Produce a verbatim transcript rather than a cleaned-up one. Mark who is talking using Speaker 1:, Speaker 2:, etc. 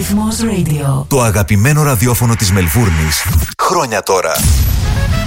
Speaker 1: Ρυθμός Radio.
Speaker 2: Το αγαπημένο ραδιόφωνο της Μελβούρνης. Χρόνια τώρα.